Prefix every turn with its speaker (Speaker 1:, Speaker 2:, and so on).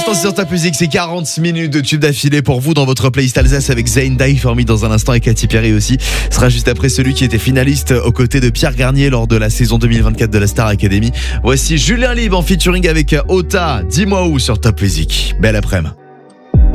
Speaker 1: l'instant c'est sur Top Music, c'est 40 minutes de tube d'affilée pour vous dans votre playlist Alsace avec Zayn, Die For Me dans un instant et Katy Perry aussi. Ce sera juste après celui qui était finaliste aux côtés de Pierre Garnier lors de la saison 2024 de la Star Academy. Voici Julien Libre en featuring avec Ota, Dis-moi où sur Top Music. Belle après-midi.